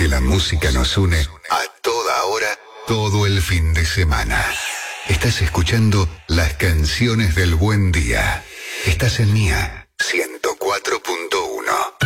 porque la música nos une a toda hora, todo el fin de semana. Estás escuchando las canciones del buen día. Estás en Mía.